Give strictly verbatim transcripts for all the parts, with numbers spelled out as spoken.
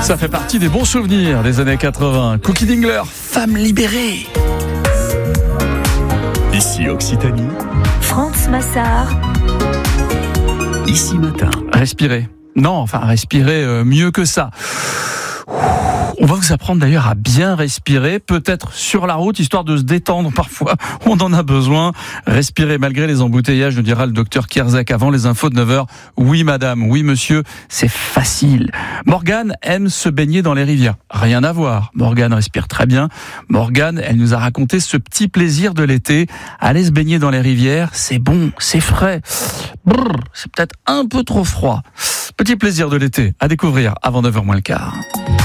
Ça fait partie des bons souvenirs des années quatre-vingts. Cookie Dingler, femme libérée. Ici Occitanie, France Massard. Ici Matin. Respirer. Non, enfin, respirer euh, mieux que ça. On va vous apprendre d'ailleurs à bien respirer, peut-être sur la route, histoire de se détendre. Parfois, on en a besoin. Respirer malgré les embouteillages, nous dira le docteur Kierzek avant les infos de neuf heures. Oui, madame, oui, monsieur, c'est facile. Morgane aime se baigner dans les rivières. Rien à voir. Morgane respire très bien. Morgane, elle nous a raconté ce petit plaisir de l'été. Aller se baigner dans les rivières, c'est bon, c'est frais. Brrr, c'est peut-être un peu trop froid. Petit plaisir de l'été à découvrir avant neuf heures moins le quart.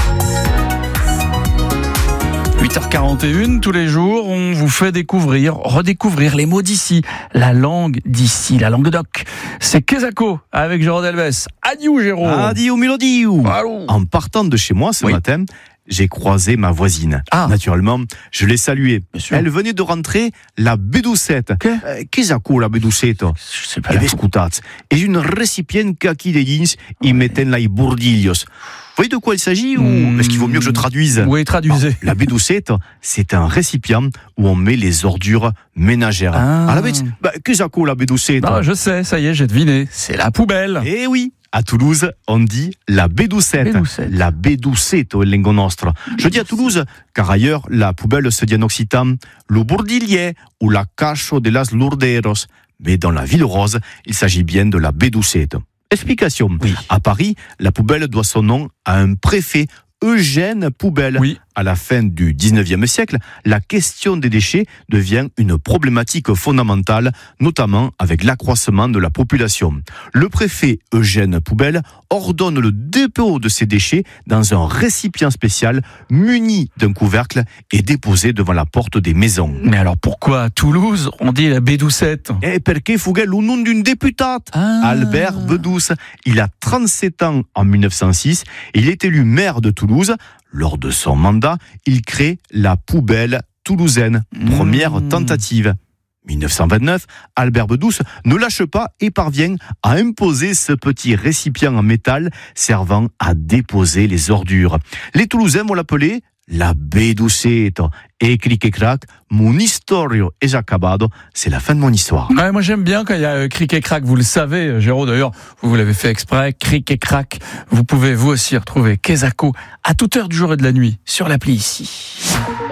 huit heures quarante et une, tous les jours, on vous fait découvrir, redécouvrir les mots d'ici, la langue d'ici, la langue doc. C'est Kezako avec Jérôme Delves. Adieu, Jérôme. Adieu, Mélodiou. Allô. En partant de chez moi ce Oui. matin, j'ai croisé ma voisine. Ah. Naturellement, je l'ai saluée. Bien sûr. Elle venait de rentrer la bédoucette. Que? Euh, Kezako, la bédoucette. Je sais pas. Eh ben, scutat. Et une récipiente kaki de jeans, ils mettaient là les bourdillos. Vous voyez de quoi il s'agit ou Mmh. est-ce qu'il vaut mieux que je traduise? Oui, traduisez. La bédoucette, c'est un récipient où on met les ordures ménagères. Ah. À la bête, bah, Kezako, la bédoucette. Non, je sais, ça y est, j'ai deviné. C'est la poubelle. Eh oui, à Toulouse, on dit la bédoucette. Bédoucette. La bédoucette au lingo nostro. Je dis à Toulouse, car ailleurs, la poubelle se dit en occitan lo burdilier ou la cacho de las lourderos. Mais dans la ville rose, il s'agit bien de la bédoucette. Explication. Oui. À Paris, la poubelle doit son nom à un préfet, Eugène Poubelle. Oui. À la fin du dix-neuvième siècle, la question des déchets devient une problématique fondamentale, notamment avec l'accroissement de la population. Le préfet Eugène Poubelle ordonne le dépôt de ces déchets dans un récipient spécial muni d'un couvercle et déposé devant la porte des maisons. Mais alors pourquoi à Toulouse, on dit la bédoucette? Et perché fughe le nom d'une députante, Ah. Albert Bedouce. Il a trente-sept ans en mille neuf cent six et il est élu maire de Toulouse. Lors de son mandat, il crée la poubelle toulousaine, première Mmh. tentative. mille neuf cent vingt-neuf, Albert Bedouce ne lâche pas et parvient à imposer ce petit récipient en métal servant à déposer les ordures. Les Toulousains vont l'appeler la bédoucette. Et cric et crac, mon historio es acabado, c'est la fin de mon histoire. Ouais, moi j'aime bien quand il y a euh, cric et crac, vous le savez, euh, Jérôme, d'ailleurs, vous, vous l'avez fait exprès, cric et crac. Vous pouvez vous aussi retrouver Kezako à toute heure du jour et de la nuit sur l'appli ici.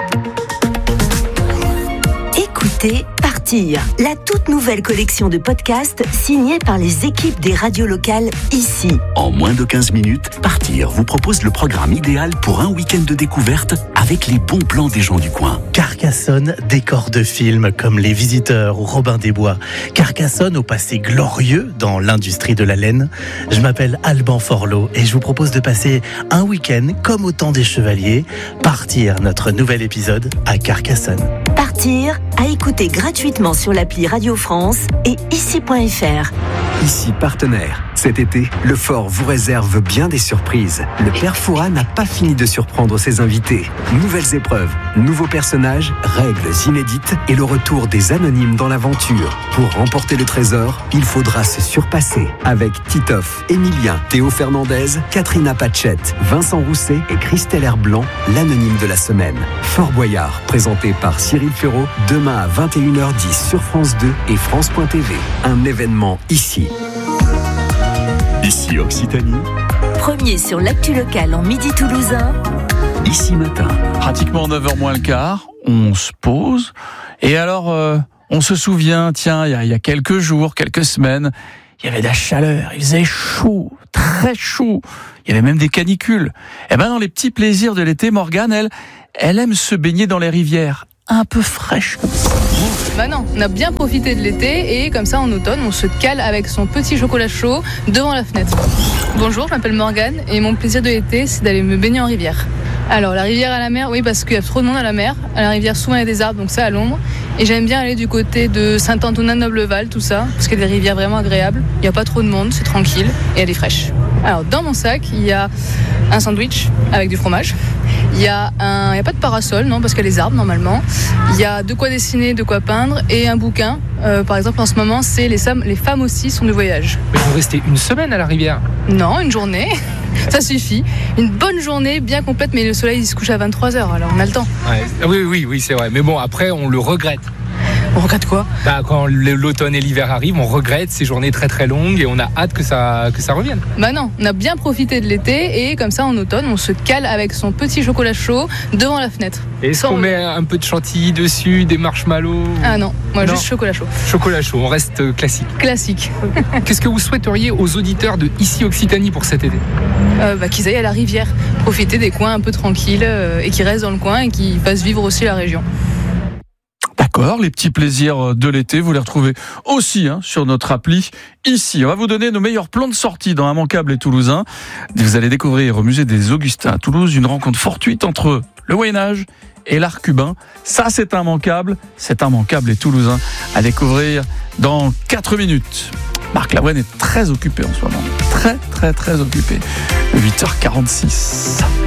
Écoutez Partir, la toute nouvelle collection de podcasts signée par les équipes des radios locales ici. En moins de quinze minutes, Partir vous propose le programme idéal pour un week-end de découverte avec les bons plans des gens du coin. Carcassonne, décor de films comme Les Visiteurs ou Robin des Bois. Carcassonne au passé glorieux dans l'industrie de la laine. Je m'appelle Alban Forlot et je vous propose de passer un week-end comme au temps des chevaliers. Partir, notre nouvel épisode à Carcassonne. Partir, à écouter gratuitement sur l'appli Radio France et ici point f r. Ici partenaire. Cet été, le Fort vous réserve bien des surprises. Le Père Fouras n'a pas fini de surprendre ses invités. Nouvelles épreuves, nouveaux personnages, règles inédites et le retour des anonymes dans l'aventure. Pour remporter le trésor, il faudra se surpasser. Avec Titoff, Emilien, Théo Fernandez, Katrina Pachette, Vincent Rousset et Christelle Herblanc, l'anonyme de la semaine. Fort Boyard, présenté par Cyril Ferraud, demain à vingt et une heures dix sur France deux et France point t v. Un événement ici. Ici Occitanie, Premier sur l'actu locale en midi toulousain. Ici Matin. Pratiquement neuf heures moins le quart, on se pose et alors euh, on se souvient, tiens, il y, a, il y a quelques jours, quelques semaines, il y avait de la chaleur, il faisait chaud, très chaud, il y avait même des canicules. Et ben dans les petits plaisirs de l'été, Morgane, elle, elle aime se baigner dans les rivières, un peu fraîches. Bah non, on a bien profité de l'été et comme ça en automne on se cale avec son petit chocolat chaud devant la fenêtre. Bonjour, je m'appelle Morgane et mon plaisir de l'été c'est d'aller me baigner en rivière. Alors la rivière à la mer, oui parce qu'il y a trop de monde à la mer. À la rivière souvent il y a des arbres donc ça à l'ombre. Et j'aime bien aller du côté de Saint-Antonin-Nobleval, tout ça, parce qu'il y a des rivières vraiment agréables. Il n'y a pas trop de monde, c'est tranquille et elle est fraîche. Alors dans mon sac il y a un sandwich avec du fromage. Il y a un, il y a pas de parasol, non, parce qu'il y a les arbres normalement. Il y a de quoi dessiner, de quoi peindre et un bouquin. Euh, par exemple, en ce moment, c'est les, sam- les femmes aussi sont de voyage. Mais vous restez une semaine à la rivière? Non, une journée. Ça suffit. Une bonne journée bien complète, mais le soleil il se couche à vingt-trois heures, alors on a le temps. Ouais. Oui, oui, oui, c'est vrai. Mais bon, après, on le regrette. On regrette quoi ? Bah, quand l'automne et l'hiver arrivent, on regrette ces journées très très longues et on a hâte que ça, que ça revienne. Bah non, on a bien profité de l'été et comme ça en automne, on se cale avec son petit chocolat chaud devant la fenêtre. Est-ce Sans qu'on regret. met un peu de chantilly dessus, des marshmallows ? Ah non, moi Non. juste chocolat chaud. Chocolat chaud, on reste classique. Classique. Qu'est-ce que vous souhaiteriez aux auditeurs de Ici Occitanie pour cet été ? Euh, bah, qu'ils aillent à la rivière, profiter des coins un peu tranquilles euh, et qu'ils restent dans le coin et qu'ils fassent vivre aussi la région. D'accord, les petits plaisirs de l'été, vous les retrouvez aussi hein, sur notre appli ici. On va vous donner nos meilleurs plans de sortie dans Immanquable et Toulousain. Vous allez découvrir au musée des Augustins à Toulouse une rencontre fortuite entre le Moyen-Âge et l'art cubain. Ça, c'est immanquable. C'est Immanquable et Toulousain à découvrir dans quatre minutes. Marc Lavoine est très occupé en ce moment. Très, très, très occupé. huit heures quarante-six.